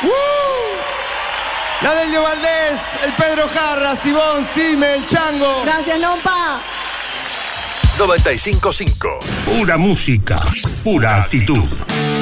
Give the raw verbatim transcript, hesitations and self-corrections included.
¡Uh! La Delio Valdés, el Pedro Jarra, Simón, Sime, el Chango. Gracias, Nompa. noventa y cinco punto cinco. Pura música, pura actitud.